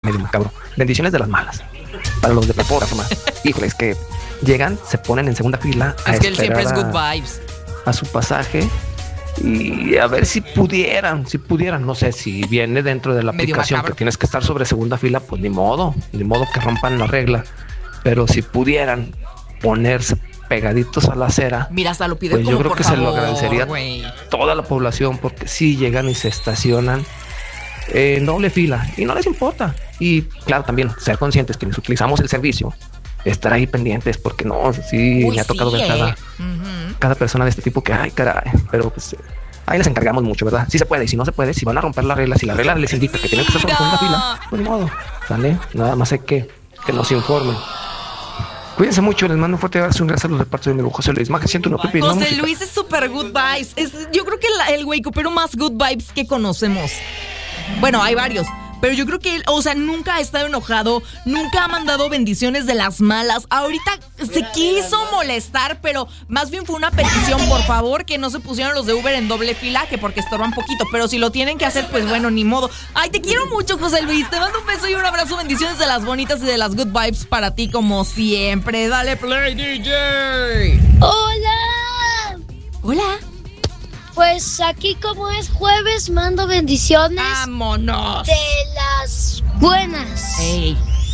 medio macabro. Bendiciones de las malas. Para los de plataforma. Híjole, es que llegan, se ponen en segunda fila a Es que él siempre es esperar good vibes. a su pasaje y a ver si pudieran, no sé, si viene dentro de la Medio aplicación macabro. que tienes que estar sobre segunda fila, pues ni modo que rompan la regla. Pero si pudieran ponerse pegaditos a la acera, Mira, hasta lo pide pues como yo creo por que se lo favor, agradecería güey. toda la población, porque sí llegan y se estacionan en doble fila y no les importa. Y claro, también ser conscientes que nos utilizamos el servicio, estar ahí pendientes, porque no, sí, Uy, me ha tocado sí, ver cada persona de este tipo que, ay, caray, pero pues ahí les encargamos mucho, ¿verdad? Si se puede, y si no se puede, si van a romper la regla, si la regla les indica que tienen que estar sobre segunda fila, pues ni modo, ¿sale? Nada más hay que nos informen. Cuídense mucho, les mando un fuerte abrazo, un gran saludo de parte de mi amigo José Luis. Maje 101, Pipi, no José música. Luis es super good vibes. Yo creo que el güey copero más good vibes que conocemos. Bueno, hay varios. Pero yo creo que él, o sea, nunca ha estado enojado, nunca ha mandado bendiciones de las malas. Ahorita se quiso molestar, pero más bien fue una petición, por favor, que no se pusieran los de Uber en doble fila, que porque estorban poquito. Pero si lo tienen que hacer, pues bueno, ni modo. Ay, te quiero mucho, José Luis. Te mando un beso y un abrazo. Bendiciones de las bonitas y de las good vibes para ti, como siempre. Dale play, DJ. ¡Hola! Hola. Pues aquí como es jueves mando bendiciones ¡Vámonos! de las buenas. Ey.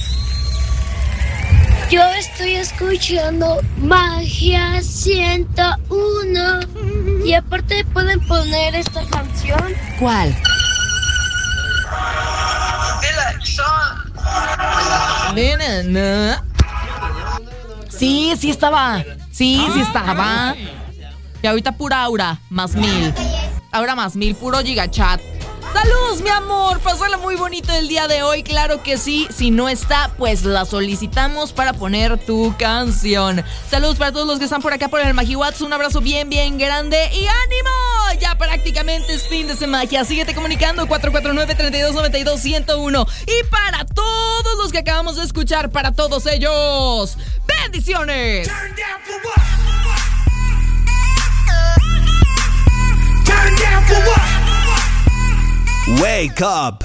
Yo estoy escuchando Magia 101 y aparte pueden poner esta canción. ¿Cuál? Sí, sí estaba. Sí estaba. Y ahorita pura aura, más 1000. Aura más 1000, puro gigachat. ¡Saludos, mi amor! Pásala muy bonito el día de hoy, claro que sí. Si no está, pues la solicitamos para poner tu canción. Saludos para todos los que están por acá por el Magiwatts. Un abrazo bien, bien grande y ¡ánimo! Ya prácticamente es fin de semana. Síguete comunicando 449-3292-1001. Y para todos los que acabamos de escuchar, para todos ellos, ¡bendiciones! Wake up.